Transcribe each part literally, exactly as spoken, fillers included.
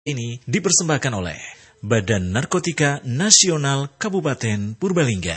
Ini dipersembahkan oleh Badan Narkotika Nasional Kabupaten Purbalingga.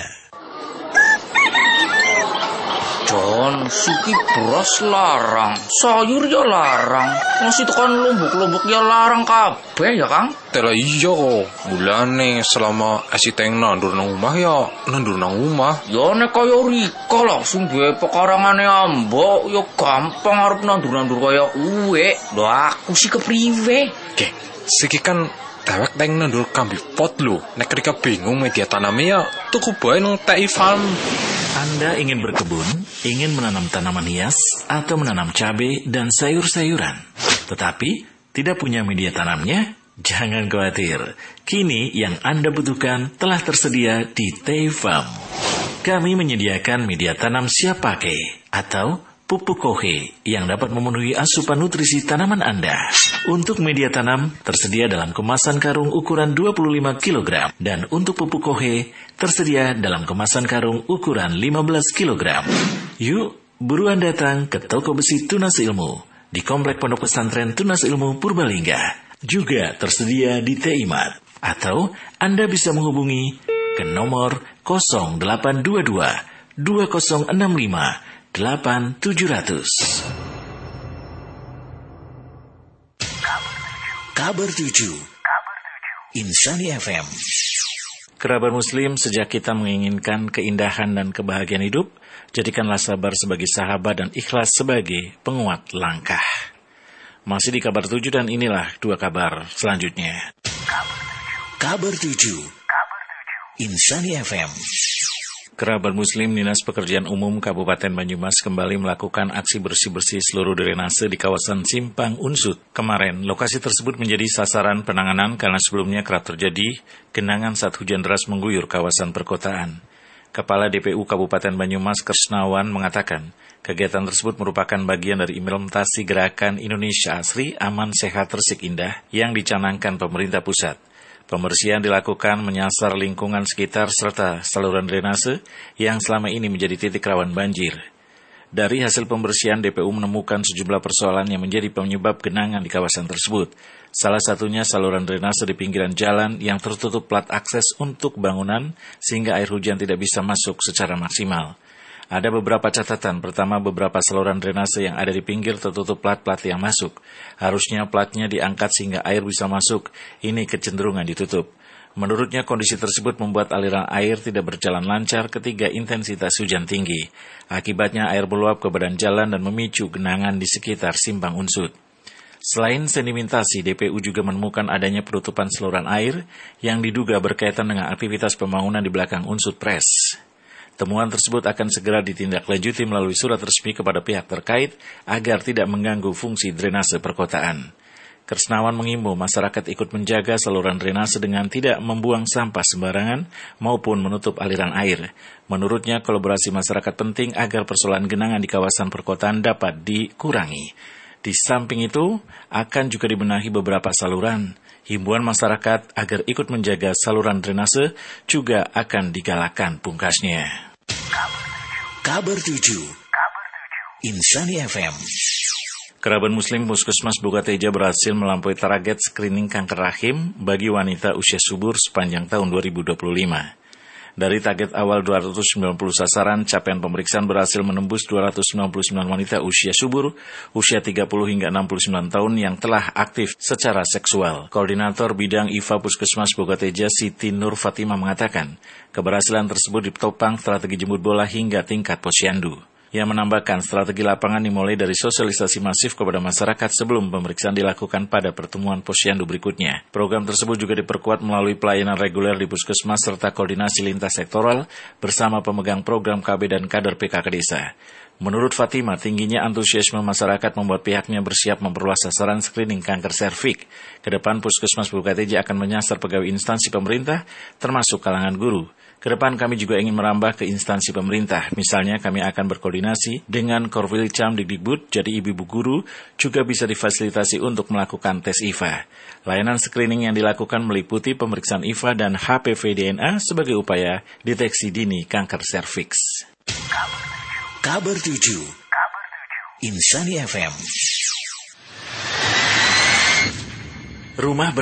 John, siki beras larang, sayur ya larang, masih tekan lumbuk-lumbuk ya larang kabeh ya Kang? Tela iya kok, mulane selama asiteng nandur nang omah ya nandur nang omah. Ya nek kaya Rika langsung duwe pekarangane ambok, ya gampang arep nandur-nandur kaya uwe. Lho aku sih kepriwe? Oke, siki kan dewek teng nandur kambi pot lho. Nek Rika bingung media tanamnya ya tuku bae nang T I Farm. Anda ingin berkebun, ingin menanam tanaman hias, atau menanam cabai dan sayur-sayuran, tetapi tidak punya media tanamnya? Jangan khawatir. Kini yang Anda butuhkan telah tersedia di T I Farm. Kami menyediakan media tanam siap pakai atau pupuk kohe yang dapat memenuhi asupan nutrisi tanaman Anda. Untuk media tanam tersedia dalam kemasan karung ukuran dua puluh lima kilogram dan untuk pupuk kohe tersedia dalam kemasan karung ukuran lima belas kilogram. Yuk, buruan datang ke toko besi Tunas Ilmu di Komplek Pondok Pesantren Tunas Ilmu Purbalingga. Juga tersedia di T I Mart atau Anda bisa menghubungi ke nomor nol delapan dua dua dua nol enam lima delapan tujuh nol nol. Kabar tujuh Insani F M. Kerabat Muslim, sejak kita menginginkan keindahan dan kebahagiaan hidup, jadikanlah sabar sebagai sahabat dan ikhlas sebagai penguat langkah. Masih di kabar tujuh dan inilah dua kabar selanjutnya. Kabar tujuh Insani F M. Kerabat Muslim, Dinas Pekerjaan Umum Kabupaten Banyumas kembali melakukan aksi bersih-bersih seluruh drainase di kawasan Simpang Unsut. Kemarin, lokasi tersebut menjadi sasaran penanganan karena sebelumnya kerap terjadi genangan saat hujan deras mengguyur kawasan perkotaan. Kepala D P U Kabupaten Banyumas Kresnawan mengatakan, kegiatan tersebut merupakan bagian dari implementasi gerakan Indonesia Asri, Aman, Sehat, Resik, Indah yang dicanangkan pemerintah pusat. Pembersihan dilakukan menyasar lingkungan sekitar serta saluran drainase yang selama ini menjadi titik rawan banjir. Dari hasil pembersihan, D P U menemukan sejumlah persoalan yang menjadi penyebab genangan di kawasan tersebut. Salah satunya saluran drainase di pinggiran jalan yang tertutup plat akses untuk bangunan sehingga air hujan tidak bisa masuk secara maksimal. Ada beberapa catatan. Pertama, beberapa saluran drainase yang ada di pinggir tertutup plat-plat yang masuk. Harusnya platnya diangkat sehingga air bisa masuk. Ini kecenderungan ditutup. Menurutnya, kondisi tersebut membuat aliran air tidak berjalan lancar ketika intensitas hujan tinggi. Akibatnya air meluap ke badan jalan dan memicu genangan di sekitar Simpang Unsut. Selain sedimentasi, D P U juga menemukan adanya penutupan saluran air yang diduga berkaitan dengan aktivitas pembangunan di belakang Unsut Pres. Temuan tersebut akan segera ditindaklanjuti melalui surat resmi kepada pihak terkait agar tidak mengganggu fungsi drainase perkotaan. Kresnawan mengimbau masyarakat ikut menjaga saluran drainase dengan tidak membuang sampah sembarangan maupun menutup aliran air. Menurutnya, kolaborasi masyarakat penting agar persoalan genangan di kawasan perkotaan dapat dikurangi. Di samping itu, akan juga dibenahi beberapa saluran. Himbauan masyarakat agar ikut menjaga saluran drainase juga akan digalakan pungkasnya. Kabar tujuh Insani F M. Kerabat Muslim Puskesmas Bogateja berhasil melampaui target screening kanker rahim bagi wanita usia subur sepanjang tahun dua ribu dua puluh lima. Dari target awal dua ratus sembilan puluh sasaran, capaian pemeriksaan berhasil menembus dua ratus sembilan puluh sembilan wanita usia subur, usia tiga puluh hingga enam puluh sembilan tahun yang telah aktif secara seksual. Koordinator Bidang I F A Puskesmas Bogateja Siti Nur Fatimah mengatakan, keberhasilan tersebut ditopang strategi jemput bola hingga tingkat posyandu. Ia menambahkan strategi lapangan dimulai dari sosialisasi masif kepada masyarakat sebelum pemeriksaan dilakukan pada pertemuan posyandu berikutnya. Program tersebut juga diperkuat melalui pelayanan reguler di puskesmas serta koordinasi lintas sektoral bersama pemegang program K B dan kader P K K desa. Menurut Fatimah, tingginya antusiasme masyarakat membuat pihaknya bersiap memperluas sasaran screening kanker serviks. Kedepan Puskesmas Bogateja akan menyasar pegawai instansi pemerintah termasuk kalangan guru. Kedepan kami juga ingin merambah ke instansi pemerintah. Misalnya kami akan berkoordinasi dengan Korwilcam Dikdikbud, jadi ibu-ibu guru juga bisa difasilitasi untuk melakukan tes I F A. Layanan screening yang dilakukan meliputi pemeriksaan I F A dan H P V D N A sebagai upaya deteksi dini kanker serviks. Kabar tujuh Insani F M. Rumah